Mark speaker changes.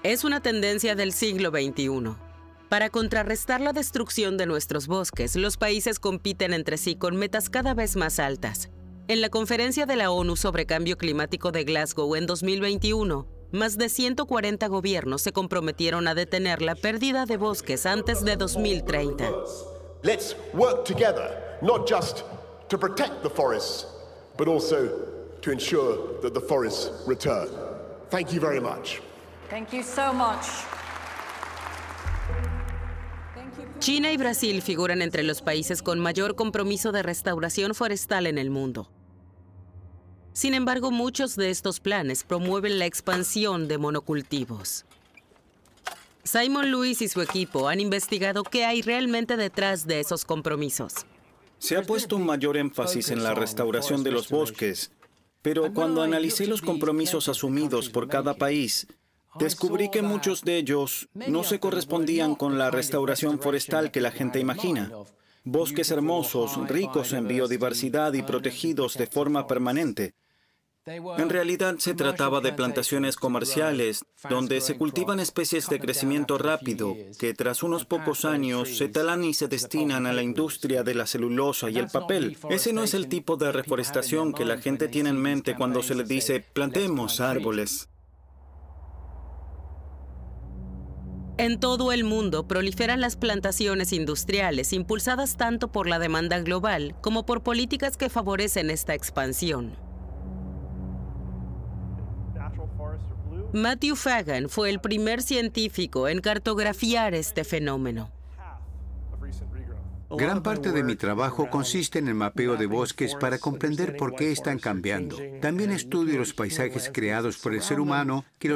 Speaker 1: Es una tendencia del siglo XXI. Para contrarrestar la destrucción de nuestros bosques, los países compiten entre sí con metas cada vez más altas. En la Conferencia de la ONU sobre Cambio Climático de Glasgow en 2021, más de 140 gobiernos se comprometieron a detener la pérdida de bosques antes de 2030.
Speaker 2: Let's work together, not just to protect the forests, but also to ensure that the forests return. Thank you very much.
Speaker 3: Thank you so much.
Speaker 1: China y Brasil figuran entre los países con mayor compromiso de restauración forestal en el mundo. Sin embargo, muchos de estos planes promueven la expansión de monocultivos. Simon Lewis y su equipo han investigado qué hay realmente detrás de esos compromisos.
Speaker 4: Se ha puesto un mayor énfasis en la restauración de los bosques, pero cuando analicé los compromisos asumidos por cada país, descubrí que muchos de ellos no se correspondían con la restauración forestal que la gente imagina. Bosques hermosos, ricos en biodiversidad y protegidos de forma permanente. En realidad se trataba de plantaciones comerciales, donde se cultivan especies de crecimiento rápido, que tras unos pocos años se talan y se destinan a la industria de la celulosa y el papel. Ese no es el tipo de reforestación que la gente tiene en mente cuando se le dice plantemos árboles.
Speaker 1: En todo el mundo proliferan las plantaciones industriales, impulsadas tanto por la demanda global como por políticas que favorecen esta expansión. Matthew Fagan fue el primer científico en cartografiar este fenómeno.
Speaker 5: Gran parte de mi trabajo consiste en el mapeo de bosques para comprender por qué están cambiando. También estudio los paisajes creados por el ser humano que